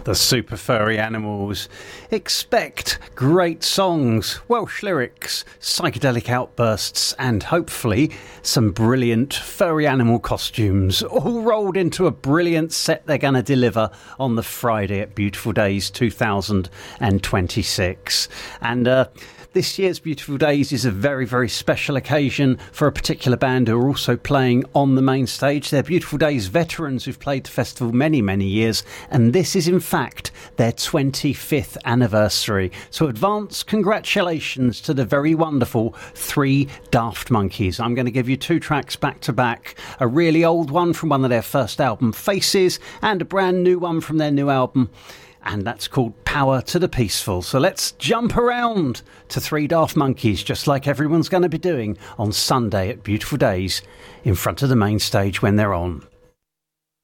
The Super Furry Animals. Expect great songs, Welsh lyrics, psychedelic outbursts, and hopefully some brilliant furry animal costumes, all rolled into a brilliant set they're going to deliver on the Friday at Beautiful Days 2026. And this year's Beautiful Days is a very, very special occasion for a particular band who are also playing on the main stage. They're Beautiful Days veterans who've played the festival many, many years, and this is in fact their 25th anniversary. So advance congratulations to the very wonderful Three Daft Monkeys. I'm going to give you two tracks back to back, a really old one from one of their first album, Faces, and a brand new one from their new album, and that's called Power to the Peaceful. So let's jump around to Three Daft Monkeys, just like everyone's going to be doing on Sunday at Beautiful Days in front of the main stage when they're on.